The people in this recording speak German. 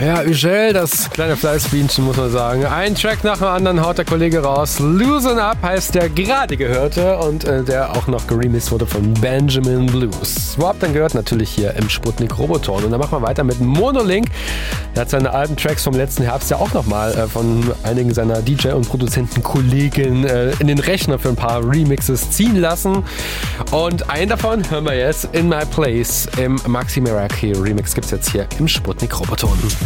Ja, Ugel, das kleine Fleißbienchen, muss man sagen. Ein Track nach dem anderen haut der Kollege raus. Loosen Up heißt der gerade gehörte und der auch noch geremixed wurde von Benjamin Blues. Wo habt ihr denn gehört? Natürlich hier im Sputnik Roboton. Und dann machen wir weiter mit Monolink. Er hat seine alten Tracks vom letzten Herbst ja auch nochmal von einigen seiner DJ- und Produzentenkollegen in den Rechner für ein paar Remixes ziehen lassen. Und einen davon hören wir jetzt, In My Place, im Maxi Meraki Remix gibt's jetzt hier im Sputnik Roboton.